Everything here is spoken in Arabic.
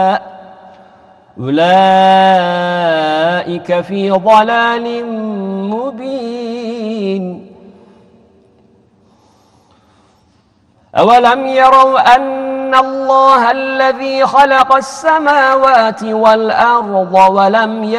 أولئك في ضلال مبين. أولم يروا أن الله الذي خلق السماوات والأرض ولم